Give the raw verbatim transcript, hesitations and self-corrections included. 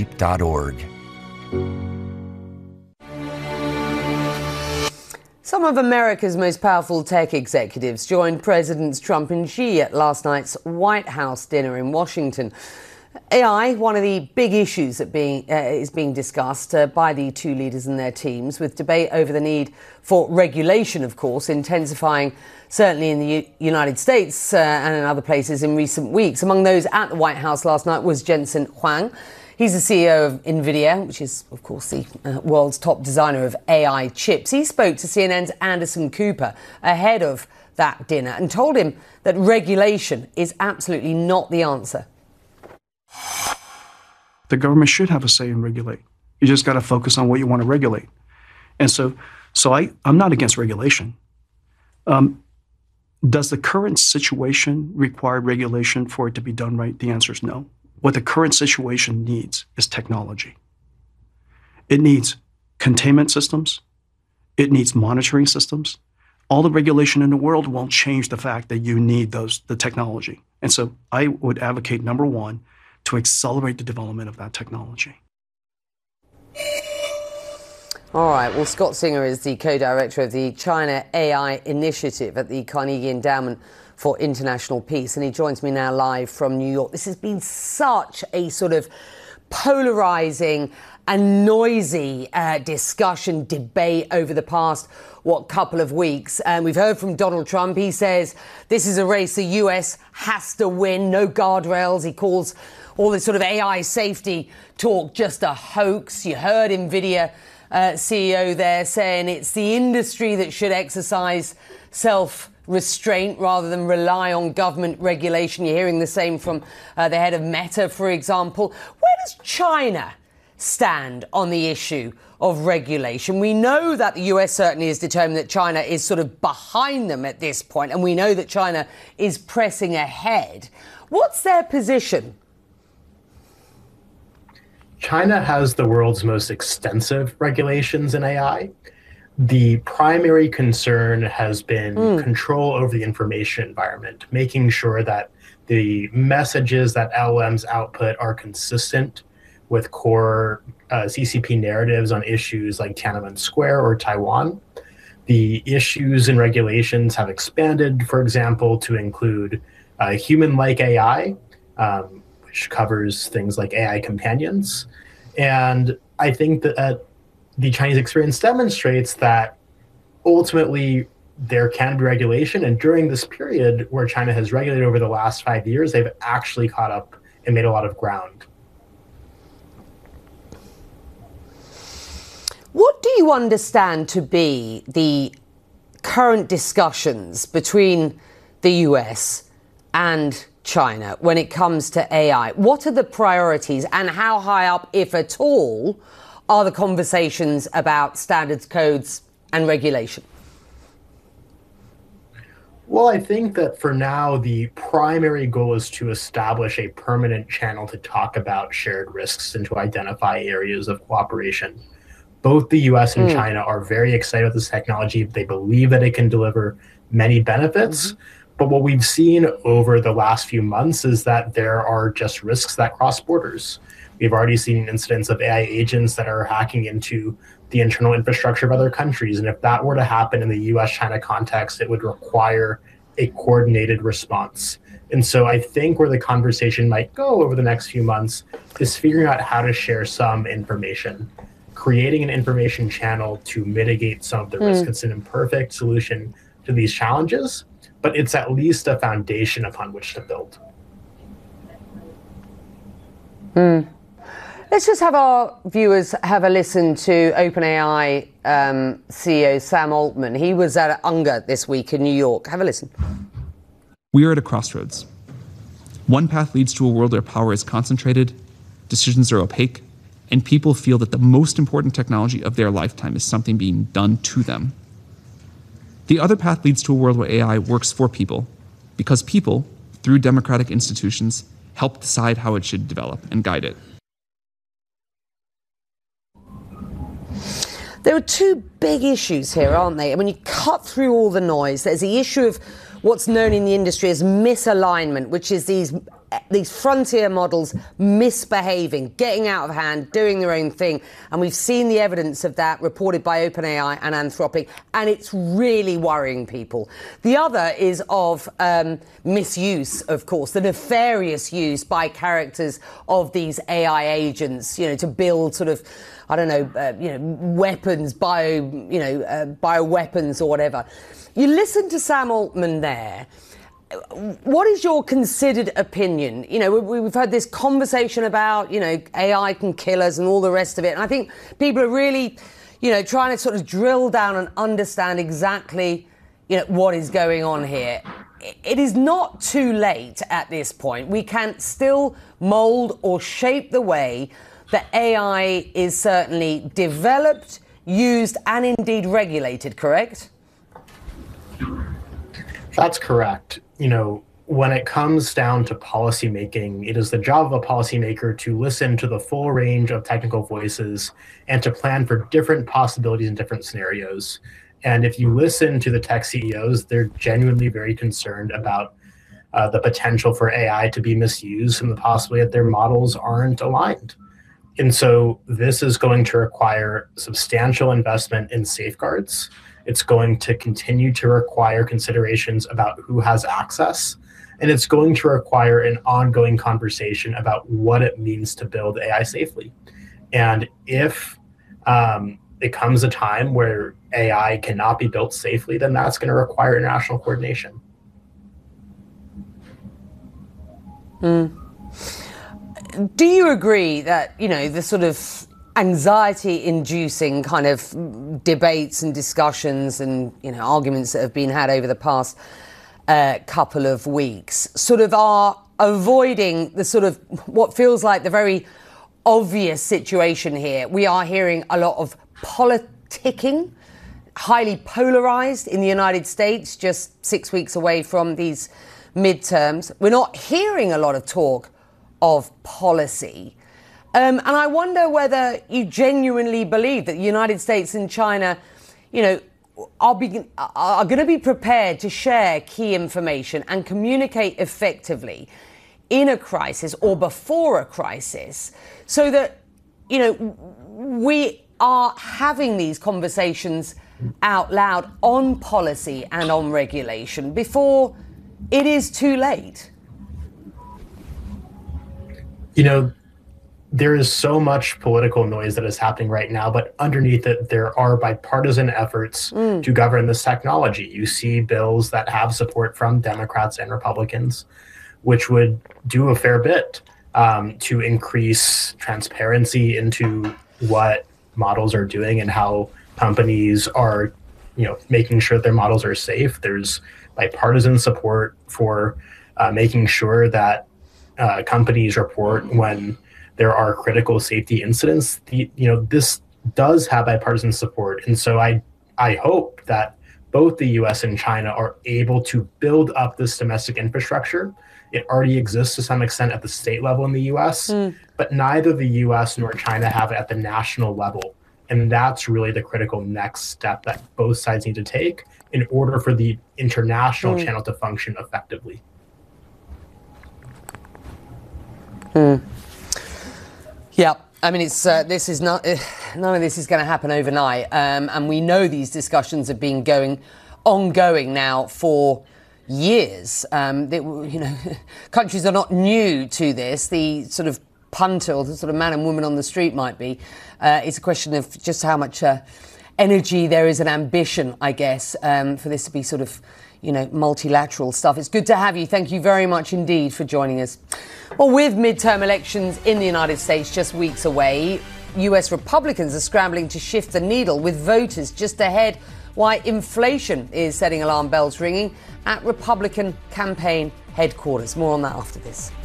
leap dot org. Some of America's most powerful tech executives joined Presidents Trump and Xi at last night's White House dinner in Washington. A I, one of the big issues that being, uh, is being discussed uh, by the two leaders and their teams, with debate over the need for regulation, of course, intensifying certainly in the U- United States uh, and in other places in recent weeks. Among those at the White House last night was Jensen Huang. He's the C E O of NVIDIA, which is, of course, the uh, world's top designer of A I chips. He spoke to C N N's Anderson Cooper ahead of that dinner and told him that regulation is absolutely not the answer. The government should have a say in regulate. You just got to focus on what you want to regulate. And so, so I, I'm not against regulation. Um, does the current situation require regulation for it to be done right? The answer is no. What the current situation needs is technology. It needs containment systems. It needs monitoring systems. All the regulation in the world won't change the fact that you need those, the technology. And so I would advocate, number one, to accelerate the development of that technology. All right. Well, Scott Singer is the co-director of the China A I Initiative at the Carnegie Endowment for International Peace, and he joins me now live from New York. This has been such a sort of polarizing and noisy uh, discussion, debate over the past, what, couple of weeks. And we've heard from Donald Trump. He says this is a race the U S has to win, no guardrails. He calls all this sort of A I safety talk just a hoax. You heard NVIDIA uh, C E O there saying it's the industry that should exercise self-restraint rather than rely on government regulation. You're hearing the same from uh, the head of Meta, for example. Where does China stand on the issue of regulation? We know that the U S certainly is determined that China is sort of behind them at this point, and we know that China is pressing ahead. What's their position? China has the world's most extensive regulations in A I. The primary concern has been mm. control over the information environment, making sure that the messages that L L Ms output are consistent with core uh, C C P narratives on issues like Tiananmen Square or Taiwan. The issues and regulations have expanded, for example, to include uh, human-like A I, um, which covers things like A I companions. And I think that uh, the Chinese experience demonstrates that ultimately there can be regulation. And during this period where China has regulated over the last five years, they've actually caught up and made a lot of ground. What do you understand to be the current discussions between the U S and China when it comes to A I? What are the priorities, and how high up, if at all, are the conversations about standards, codes and regulation? Well, I think that for now, the primary goal is to establish a permanent channel to talk about shared risks and to identify areas of cooperation. Both the U S and mm. China are very excited about this technology. They believe that it can deliver many benefits. Mm-hmm. But what we've seen over the last few months is that there are just risks that cross borders. We've already seen incidents of A I agents that are hacking into the internal infrastructure of other countries. And if that were to happen in the U S China context, it would require a coordinated response. And so I think where the conversation might go over the next few months is figuring out how to share some information, creating an information channel to mitigate some of the mm. risk. It's an imperfect solution to these challenges, but it's at least a foundation upon which to build. Mm. Let's just have our viewers have a listen to OpenAI um, C E O Sam Altman. He was at UNGA this week in New York. Have a listen. We are at a crossroads. One path leads to a world where power is concentrated, decisions are opaque, and people feel that the most important technology of their lifetime is something being done to them. The other path leads to a world where A I works for people, because people, through democratic institutions, help decide how it should develop and guide it. There are two big issues here, aren't they? I mean, you cut through all the noise. There's the issue of what's known in the industry as misalignment, which is these these frontier models misbehaving, getting out of hand, doing their own thing. And we've seen the evidence of that reported by OpenAI and Anthropic, and it's really worrying people. The other is of um, misuse, of course, the nefarious use by characters of these A I agents, you know, to build sort of, I don't know, uh, you know, weapons, bio, you know, uh, bioweapons or whatever. You listen to Sam Altman there. What is your considered opinion? You know, we've had this conversation about, you know, A I can kill us and all the rest of it. And I think people are really, you know, trying to sort of drill down and understand exactly, you know, what is going on here. It is not too late at this point. We can still mold or shape the way that A I is certainly developed, used, and indeed regulated, correct? That's correct. You know, when it comes down to policymaking, it is the job of a policymaker to listen to the full range of technical voices and to plan for different possibilities and different scenarios. And if you listen to the tech C E Os, they're genuinely very concerned about uh, the potential for A I to be misused and the possibility that their models aren't aligned. And so this is going to require substantial investment in safeguards. It's going to continue to require considerations about who has access. And it's going to require an ongoing conversation about what it means to build A I safely. And if um, it comes a time where A I cannot be built safely, then that's going to require international coordination. Mm. Do you agree that, you know, the sort of anxiety-inducing kind of debates and discussions and, you know, arguments that have been had over the past uh, couple of weeks sort of are avoiding the sort of what feels like the very obvious situation here? We are hearing a lot of politicking, highly polarized in the United States, just six weeks away from these midterms. We're not hearing a lot of talk of policy. Um, and I wonder whether you genuinely believe that the United States and China, you know, are, begin, are going to be prepared to share key information and communicate effectively in a crisis or before a crisis, so that, you know, we are having these conversations out loud on policy and on regulation before it is too late. You know, there is so much political noise that is happening right now, but underneath it, there are bipartisan efforts mm. to govern this technology. You see bills that have support from Democrats and Republicans, which would do a fair bit um, to increase transparency into what models are doing and how companies are, you know, making sure their models are safe. There's bipartisan support for uh, making sure that uh, companies report when there are critical safety incidents. The, you know, this does have bipartisan support. And so I, I hope that both the U S and China are able to build up this domestic infrastructure. It already exists to some extent at the state level in the U S, mm. but neither the U S nor China have it at the national level. And that's really the critical next step that both sides need to take in order for the international mm. channel to function effectively. Hmm. Yeah, I mean, it's uh, this is not uh, none of this is going to happen overnight, um, and we know these discussions have been going ongoing now for years. Um, they, you know, countries are not new to this. The sort of punter or the sort of man and woman on the street might be. Uh, it's a question of just how much uh, energy there is and ambition, I guess, um, for this to be sort of, you know, multilateral stuff. It's good to have you. Thank you very much indeed for joining us. Well, with midterm elections in the United States just weeks away, U S Republicans are scrambling to shift the needle with voters just ahead, why inflation is setting alarm bells ringing at Republican campaign headquarters. More on that after this.